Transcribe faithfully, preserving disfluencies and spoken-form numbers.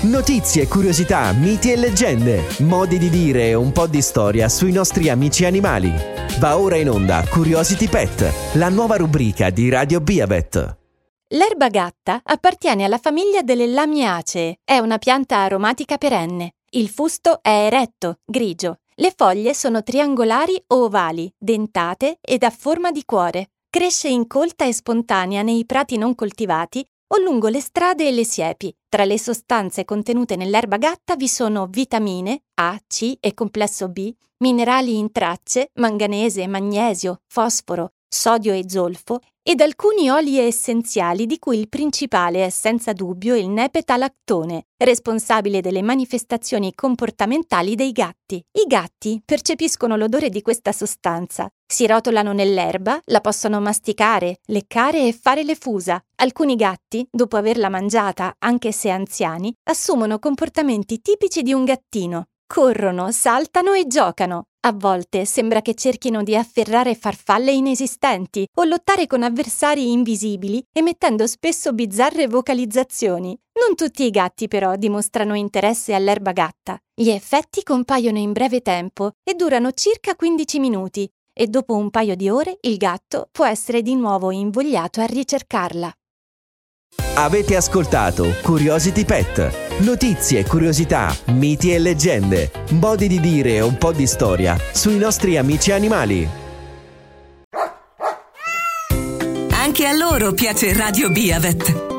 Notizie, curiosità, miti e leggende, modi di dire e un po' di storia sui nostri amici animali. Va ora in onda Curiosity Pet, la nuova rubrica di Radio Biabet. L'erba gatta appartiene alla famiglia delle Lamiaceae. È una pianta aromatica perenne. Il fusto è eretto, grigio. Le foglie sono triangolari o ovali, dentate ed a forma di cuore. Cresce incolta e spontanea nei prati non coltivati o lungo le strade e le siepi. Tra le sostanze contenute nell'erba gatta vi sono vitamine A, C e complesso B, minerali in tracce, manganese, magnesio, fosforo, sodio e zolfo ed alcuni oli essenziali di cui il principale è senza dubbio il nepetalactone, responsabile delle manifestazioni comportamentali dei gatti. I gatti percepiscono l'odore di questa sostanza, si rotolano nell'erba, la possono masticare, leccare e fare le fusa. Alcuni gatti, dopo averla mangiata, anche se anziani, assumono comportamenti tipici di un gattino. Corrono, saltano e giocano. A volte sembra che cerchino di afferrare farfalle inesistenti o lottare con avversari invisibili, emettendo spesso bizzarre vocalizzazioni. Non tutti i gatti però dimostrano interesse all'erba gatta. Gli effetti compaiono in breve tempo e durano circa quindici minuti e dopo un paio di ore il gatto può essere di nuovo invogliato a ricercarla. Avete ascoltato Curiosity Pet. Notizie, curiosità, miti e leggende, modi di dire e un po' di storia sui nostri amici animali. Anche a loro piace Radio Biabet.